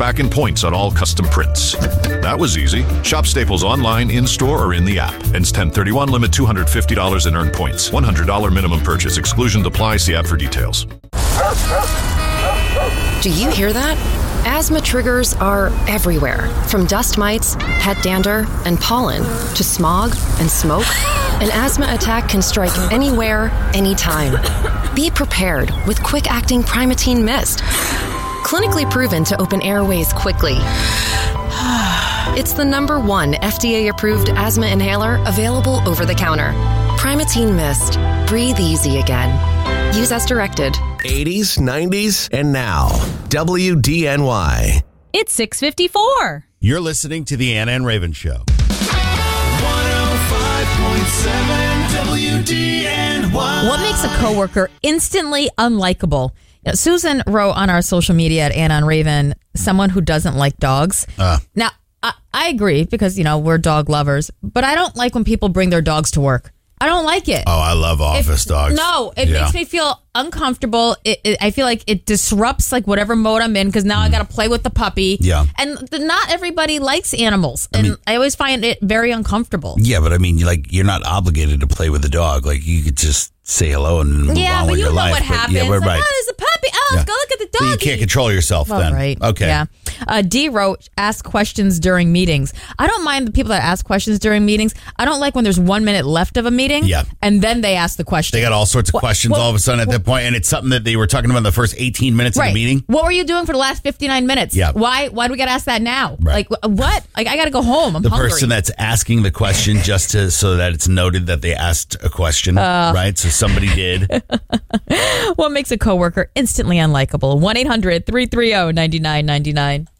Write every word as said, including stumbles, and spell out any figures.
back in points on all custom prints. That was easy. Shop Staples online, in-store, or in the app. Ends ten thirty-one. Limit two hundred fifty dollars in earned points. one hundred dollars minimum purchase. Exclusion apply. See app for details. Do you hear that? Asthma triggers are everywhere, from dust mites, pet dander, and pollen, to smog and smoke. An asthma attack can strike anywhere, anytime. Be prepared with quick-acting Primatene Mist. Clinically proven to open airways quickly. It's the number one F D A-approved asthma inhaler available over the counter. Primatene Mist. Breathe easy again. Use as directed. eighties, nineties, and now. W D N Y. It's six fifty-four. You're listening to the Anna and Raven Show. one oh five point seven W D N Y. What makes a coworker instantly unlikable? Now, Susan wrote on our social media at Anna and Raven, someone who doesn't like dogs. Uh. Now, I, I agree because, you know, we're dog lovers, but I don't like when people bring their dogs to work. I don't like it. Oh, I love office If- dogs. No, it Yeah. makes me feel uncomfortable. It, it, I feel like it disrupts like whatever mode I'm in because now I got to play with the puppy. Yeah. And th- not everybody likes animals. And I, mean- I always find it very uncomfortable. Yeah, but I mean, you like you're not obligated to play with the dog. Like you could just say hello and move Yeah, on but with you your know life. what happens. Yeah, we're Like, right. oh, there's a puppy. Oh, let's Yeah. go look at the So dog. you can't control yourself Well, then. right. Okay. Yeah. Uh, D wrote, ask questions during meetings. I don't mind the people that ask questions during meetings. I don't like when there's one minute left of a meeting. Yeah. And then they ask the question. They got all sorts of What- questions what- all of a sudden at that point, and it's something that they were talking about in the first eighteen minutes Right. of the meeting. What were you doing for the last fifty-nine minutes? Yeah. Why Why do we got to ask that now? Right. Like, wh- what? Like, I got to go home. I'm The hungry. person that's asking the question just to so that it's noted that they asked a question, Uh. right? So somebody did. What makes a coworker instantly unlikable? one eight hundred three three zero nine nine nine nine.